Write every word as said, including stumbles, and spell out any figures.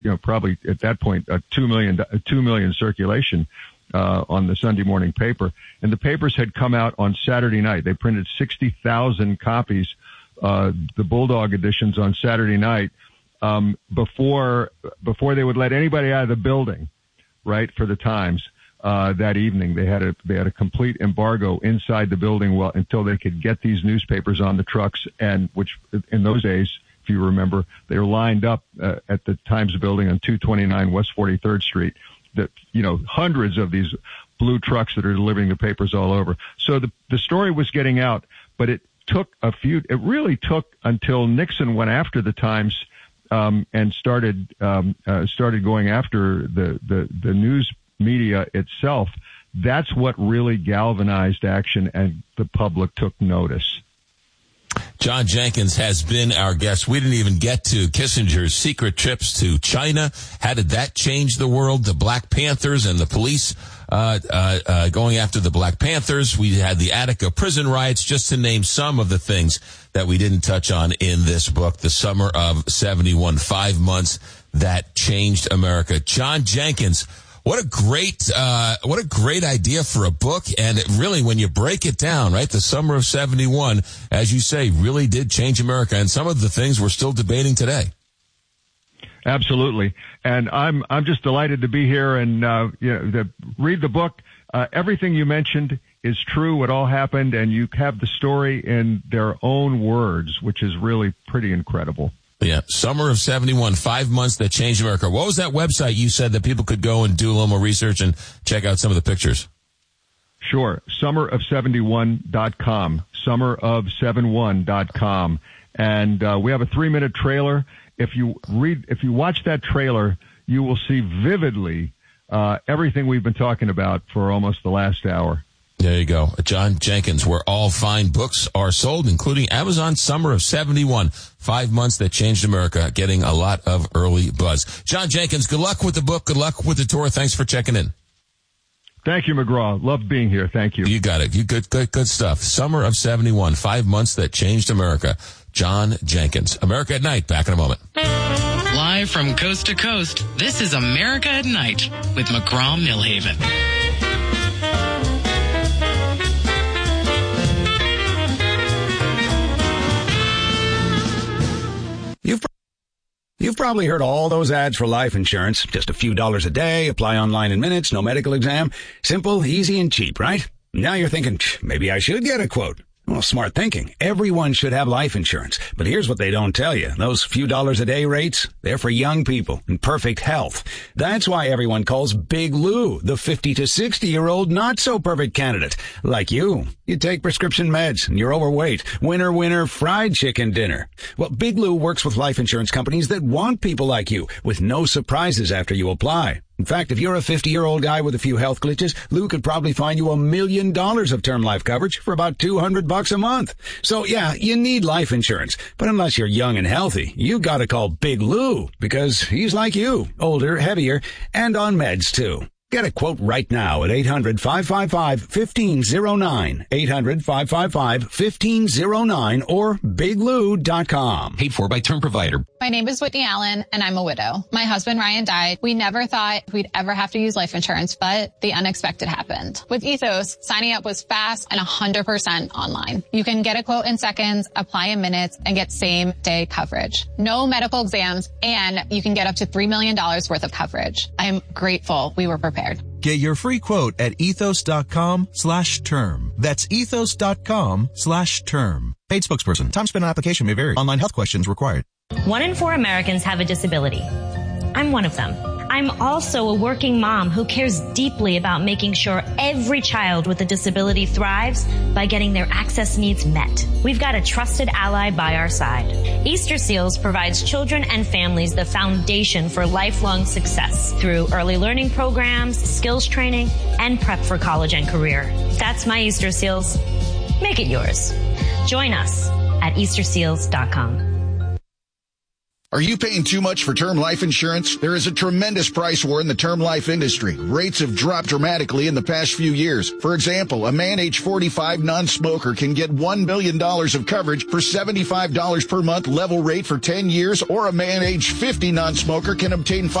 you know, probably at that point, a two million, a two million circulation, uh, on the Sunday morning paper. And the papers had come out on Saturday night. They printed sixty thousand copies, uh, the Bulldog editions on Saturday night, um, before, before they would let anybody out of the building, right, for the Times. Uh, that evening, they had a they had a complete embargo inside the building well until they could get these newspapers on the trucks, and which in those days, if you remember, they were lined up uh, at the Times building on two twenty-nine West forty-third Street. That you know, hundreds of these blue trucks that are delivering the papers all over. So the the story was getting out, but it took a few. It really took until Nixon went after the Times um, and started um, uh, started going after the the the news media itself. That's what really galvanized action, and the public took notice. John Jenkins has been our guest. We didn't even get to Kissinger's secret trips to China. How did that change the world? The Black Panthers and the police uh, uh, uh going after the Black Panthers. We had the Attica prison riots, just to name some of the things that we didn't touch on in this book, The Summer of seventy-one, five months that changed America. John Jenkins, What a great, uh, what a great idea for a book. And it really, when you break it down, right, the summer of seventy-one, as you say, really did change America. And some of the things we're still debating today. Absolutely. And I'm, I'm just delighted to be here and, uh, you know, to read the book. Uh, everything you mentioned is true. It all happened, and you have the story in their own words, which is really pretty incredible. Yeah, summer of seventy-one, five months that changed America. What was that website you said that people could go and do a little more research and check out some of the pictures? Sure, summer of seventy-one dot com, summer of seventy-one dot com. And uh, we have a three-minute trailer. If you read, if you watch that trailer, you will see vividly uh, everything we've been talking about for almost the last hour. There you go. John Jenkins, where all fine books are sold, including Amazon Summer of seventy-one. Five months that changed America, getting a lot of early buzz. John Jenkins, good luck with the book. Good luck with the tour. Thanks for checking in. Thank you, McGraw. Love being here. Thank you. You got it. You good, good, good stuff. Summer of seventy-one. Five months that changed America. John Jenkins. America at Night. Back in a moment. Live from coast to coast, this is America at Night with McGraw-Milhaven. You've, you've probably heard all those ads for life insurance. Just a few dollars a day, apply online in minutes, no medical exam. Simple, easy, and cheap, right? Now you're thinking, maybe I should get a quote. Well, smart thinking. Everyone should have life insurance. But here's what they don't tell you. Those few dollars a day rates, they're for young people in perfect health. That's why everyone calls Big Lou the fifty to sixty-year-old not-so-perfect candidate. Like you. You take prescription meds and you're overweight. Winner, winner, fried chicken dinner. Well, Big Lou works with life insurance companies that want people like you with no surprises after you apply. In fact, if you're a fifty-year-old guy with a few health glitches, Lou could probably find you a million dollars of term life coverage for about two hundred bucks a month. So yeah, you need life insurance. But unless you're young and healthy, you gotta call Big Lou because he's like you, older, heavier, and on meds too. Get a quote right now at eight hundred, five five five, one five zero nine, eight hundred, five five five, one five zero nine, or big lou dot com. Paid for by Term Provider. My name is Whitney Allen, and I'm a widow. My husband, Ryan, died. We never thought we'd ever have to use life insurance, but the unexpected happened. With Ethos, signing up was fast and one hundred percent online. You can get a quote in seconds, apply in minutes, and get same-day coverage. No medical exams, and you can get up to three million dollars worth of coverage. I am grateful we were prepared. Get your free quote at ethos.com slash term. That's ethos.com slash term. Paid spokesperson. Time spent on application may vary. Online health questions required. One in four Americans have a disability. I'm one of them. I'm also a working mom who cares deeply about making sure every child with a disability thrives by getting their access needs met. We've got a trusted ally by our side. Easter Seals provides children and families the foundation for lifelong success through early learning programs, skills training, and prep for college and career. That's my Easter Seals. Make it yours. Join us at easter seals dot com. Are you paying too much for term life insurance? There is a tremendous price war in the term life industry. Rates have dropped dramatically in the past few years. For example, a man age forty-five non-smoker can get one million dollars of coverage for seventy-five dollars per month level rate for ten years, or a man age fifty non-smoker can obtain